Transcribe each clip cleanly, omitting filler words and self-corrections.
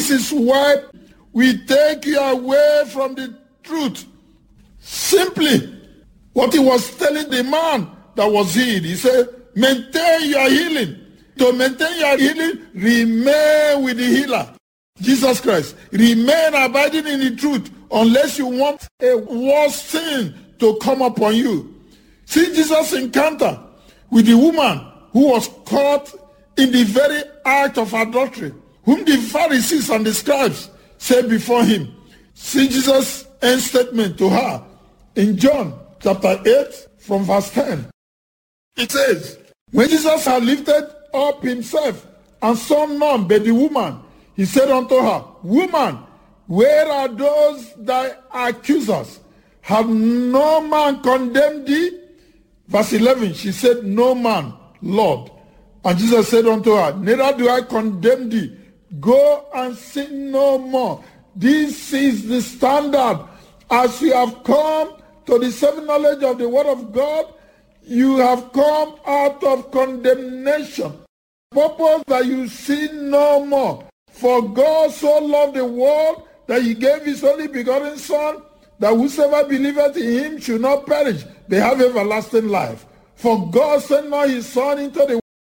This is why we take you away from the truth. Simply, what he was telling the man that was healed, he said, maintain your healing. To maintain your healing, remain with the healer, Jesus Christ. Remain abiding in the truth unless you want a worse sin to come upon you. See Jesus' encounter with the woman who was caught in the very act of adultery, whom the Pharisees and the scribes said before him. See Jesus' end statement to her in John chapter 8 from verse 10. It says, when Jesus had lifted up himself and saw none but the woman, he said unto her, Woman, where are those thy accusers? Have no man condemned thee? Verse 11, she said, No man, Lord. And Jesus said unto her, Neither do I condemn thee. Go and sin no more. This is the standard. As you have come to the saving knowledge of the word of God, you have come out of condemnation. Purpose that you sin no more. For God so loved the world that he gave his only begotten Son, that whosoever believeth in him should not perish, but have everlasting life. For God sent not his Son into the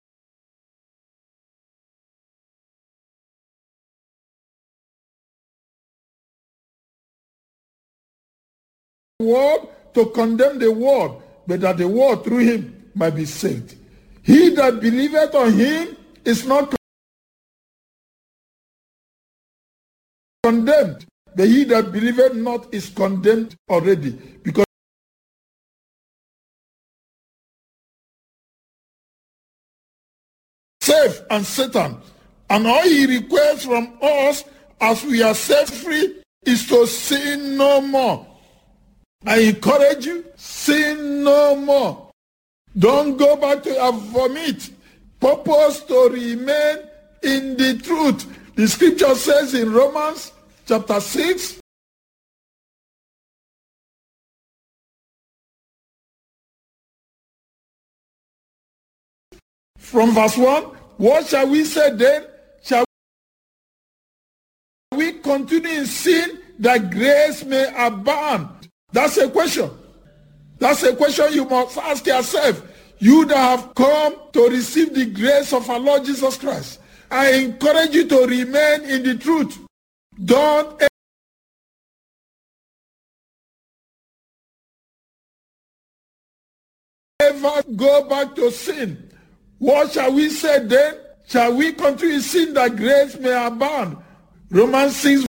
world to condemn the world, but that the world through him might be saved. He that believeth on him is not condemned, but he that believeth not is condemned already, because safe and Satan, and all he requires from us as we are set free is to sin no more. I encourage you, sin no more. Don't go back to your vomit. Purpose to remain in the truth. The scripture says in Romans chapter 6, from verse 1, what shall we say then? Shall we continue in sin that grace may abound? That's a question. That's a question you must ask yourself. You that have come to receive the grace of our Lord Jesus Christ, I encourage you to remain in the truth. Don't ever go back to sin. What shall we say then? Shall we continue in sin that grace may abound? Romans 6